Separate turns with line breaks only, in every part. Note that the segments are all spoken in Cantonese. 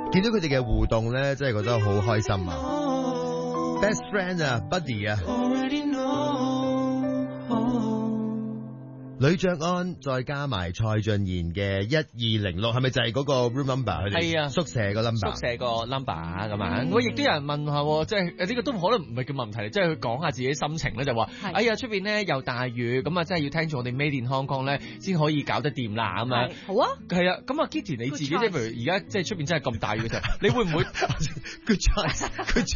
見到佢哋嘅互動咧，真係覺得好開心啊 ！Best friend 啊，Buddy 啊，呂爵安再加埋蔡俊賢嘅1206，係咪就係嗰個 room number？佢哋
係啊，
宿舍個 number，
宿舍個 number 咁樣。我亦都有人問下，即係呢個都可能唔係叫問題，即係佢講下自己心情咧，就話哎呀出邊咧又大雨，咁啊真係要聽住我哋 Made in Hong Kong咧先可以搞得掂啦咁樣。
好啊，
係啊，咁啊 Kitty 你自己即係譬如而家即係出邊真係咁大雨嘅時候，你會唔會
good choice，good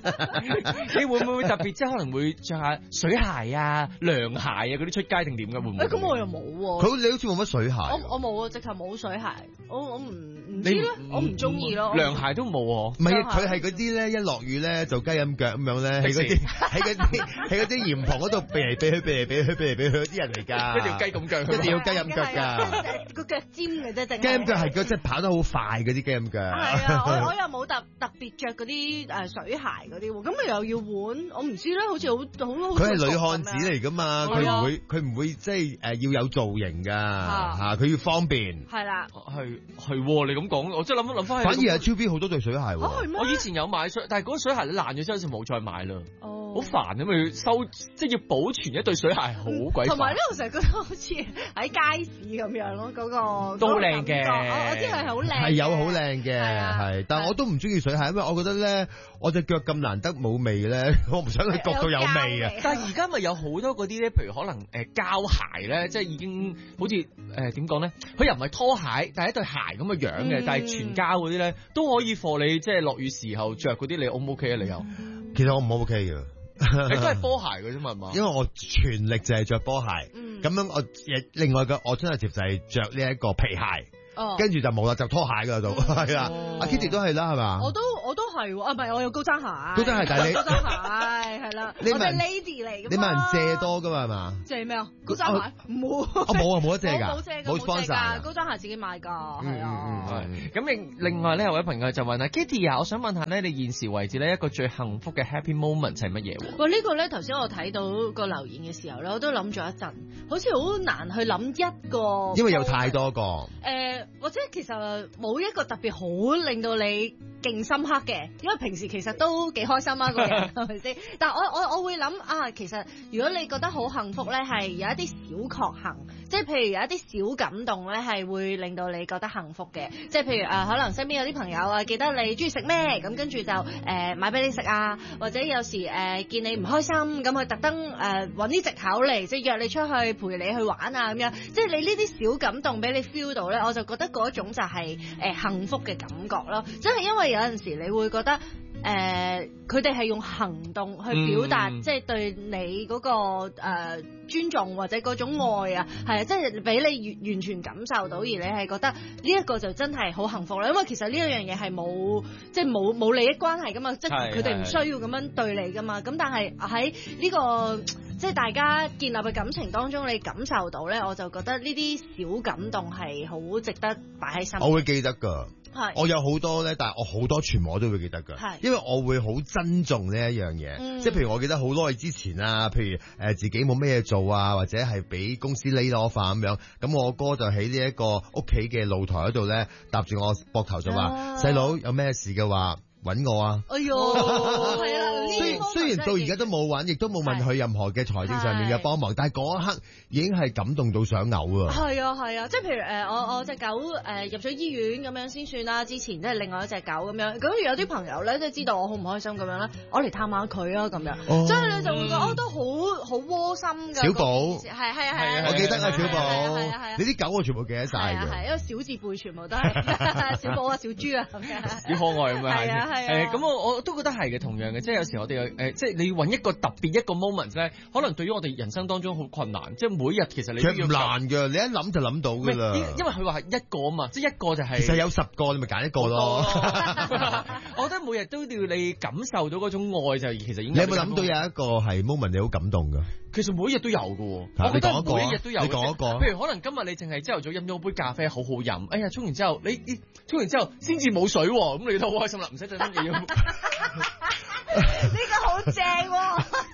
choice？
你會唔會特別即係可能會着下水鞋啊、涼鞋啊嗰啲出街定點嘅會唔會？
咁我又冇喎。
你好似冇乜水鞋。
我冇啊，直頭冇水鞋。我唔知咧，我唔中意咯。
涼鞋都冇喎。
唔係，佢係嗰啲咧，一落雨咧就雞咁腳咁樣咧，喺嗰啲鹽塘嗰度避嚟避去嗰啲人嚟㗎。
一定要雞咁腳，
一定要雞咁腳㗎。
個腳尖嘅啫，淨係。
雞咁腳係即係跑得好快嗰啲雞咁腳。
係啊，我又冇特別着嗰啲水鞋嗰啲喎，咁咪又要換，我唔知咧，好似好。
佢係女漢子嚟㗎嘛，佢唔會即係要有造型㗎嚇，佢要方便。
係啦，
係你咁講，我真係諗翻起。
反而係 2B 好多對水鞋喎。
我以前有買水，但係嗰水鞋你爛咗之後就冇再買啦。好煩啊！因為即係要保存一對水鞋好鬼煩。
同埋呢度成日覺得好似喺街市咁樣咯，嗰個
都靚嘅。
我知係好靚，
係有好靚嘅，係，但係我都唔中意水鞋，因為我覺得咧，我隻腳咁難得冇味咧，我唔想佢焗到有味啊。
但係而家咪有好多嗰啲咧，譬如可能膠鞋咧，即係已經好似點講咧？佢又唔係拖鞋，但係一對鞋咁嘅樣嘅，但係全膠嗰啲咧都可以貨你，即係落雨時候着嗰啲，你 O 唔 OK 啊？你又
其實我唔 OK 嘅。
你都係波鞋嘅啫嘛，
因為我全力就係着波鞋，咁樣我另外嘅我真係接就係着呢一個皮鞋。跟住就冇啦，就拖鞋㗎度，係啊，阿 Kitty 都係啦，係嘛？
我都係喎，唔係我有高踭鞋。
高踭鞋，但係你
高踭鞋係啦，我係 lady 嚟㗎嘛。
你問人借多㗎嘛係嘛？
借咩啊？高踭鞋冇，
冇得借㗎，
冇 sponsor 高踭鞋自己買㗎，係啊。
咁另外咧有位朋友就問啊 Kitty 啊，我想問下咧，你現時為止咧一個最幸福嘅 happy moment 係乜嘢？
哇！呢個咧頭先我睇到個留言嘅時候咧，我都諗咗一陣，好似好難去諗一個，
因為有太多個。
或者其實冇一個特別好令到你勁深刻嘅，因為平時其實都幾開心啊個人係咪先？但係我會諗啊，其實如果你覺得好幸福咧，係有一啲小確幸，即係譬如有一啲小感動咧，係會令到你覺得幸福嘅。即係譬如可能身邊有啲朋友啊，記得你中意食咩，咁跟住就買俾你食啊，或者有時見你唔開心，咁佢特登揾啲藉口嚟，即係約你出去陪你去玩啊咁樣。即係你呢啲小感動俾你 feel 到咧，我就覺得嗰種就係幸福嘅感覺咯。即係因為有陣時你會覺得佢哋係用行動去表達，即係對你嗰個尊重或者嗰種愛啊，係啊，即係俾你完全感受到，而你係覺得呢一個就真係好幸福啦。因為其實呢一樣嘢係冇即係冇利益關係噶嘛，即係佢哋唔需要咁樣對你噶嘛。咁但係喺呢個即係大家建立嘅感情當中，你感受到咧，我就覺得呢啲小感動係好值得擺喺心。
我會記得㗎。我有好多咧，但係我好多全部我都會記得㗎，因為我會好珍重呢一樣嘢。即係譬如我記得好耐之前啊，譬如自己冇咩嘢做啊，或者係俾公司 lay off 咁樣，咁我哥就喺呢一個屋企嘅露台嗰度咧，搭住我膊頭就話：細佬有咩事嘅話揾我啊！
哎喲，係啦。
雖然到而家都冇揾，亦都冇問佢任何嘅財政上面嘅幫忙，但係嗰一刻已經係感動到想嘔啊！
係啊，即係譬如我隻狗入咗醫院咁樣先算啦。之前即係另外一隻狗咁樣，咁有啲朋友咧即係知道我好唔開心咁樣咧，我嚟探下佢啊咁樣，所以你就會覺得都好窩心㗎。
小寶
係，
我記得啊，小寶，你啲狗我全部記得晒㗎，
係因為小字輩全部都係小寶啊、小豬啊咁樣，
小可愛咁樣係
啊，
咁我都覺得係嘅，同樣嘅，即係有時我哋即係你要揾一個特別一個 moment 咧，可能對於我哋人生當中好困難，即係每日其實你都要
難㗎，你一諗就諗到㗎啦。
因為佢話係一個啊嘛，即係一個就係。
其實有10個，你咪揀一個咯。
我覺得每日都要你感受到嗰種愛就其實已經。
你有冇諗到有一個係 moment 你好感動㗎？
其實每一日都有㗎喎，
我覺得
每一日都有。
你講一個。
譬如可能今日你淨係朝頭早飲咗杯咖啡，好好飲。哎呀，沖完之後你沖完之後先至冇水喎，咁你都好開心啦，唔使再飲嘢。
呢個好正喎！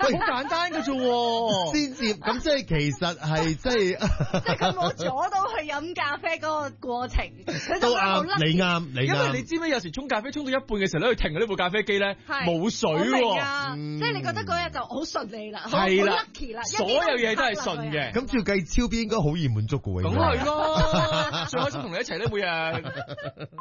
好簡單嘅啫，
先接咁即係其實係即係
佢冇阻到佢飲咖啡嗰個過程，佢
都啱，你啱。
因為你知咩？有時沖咖啡沖到一半嘅時候咧，佢停呢部咖啡機咧冇水喎，
即係你覺得嗰日就好順利啦，好 lucky 啦，
所有嘢都係順嘅。
咁照計超邊應該好易滿足嘅喎，
梗係咯，最開心同你一齊咧，每日。